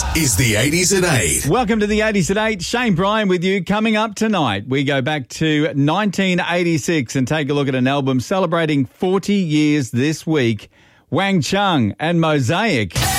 is the 80s at 8. Welcome to the 80s at 8. Shane Bryan with you. Coming up tonight, we go back to 1986 and take a look at an album celebrating 40 years this week, Wang Chung and Mosaic.